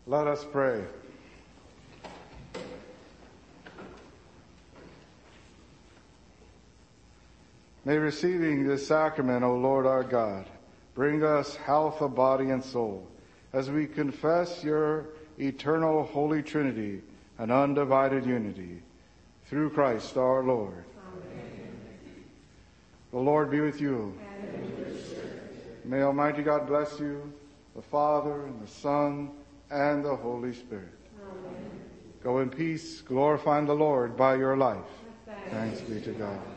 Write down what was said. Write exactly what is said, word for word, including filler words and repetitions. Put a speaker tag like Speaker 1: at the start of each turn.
Speaker 1: Let us pray. May receiving this sacrament, O Lord our God, bring us health of body and soul, as we confess your eternal Holy Trinity and undivided unity. Through Christ our Lord. Amen. The Lord be with you. And with your spirit. May Almighty God bless you, the Father and the Son and the Holy Spirit. Amen. Go in peace, glorifying the Lord by your life. Thanks, Thanks be to God.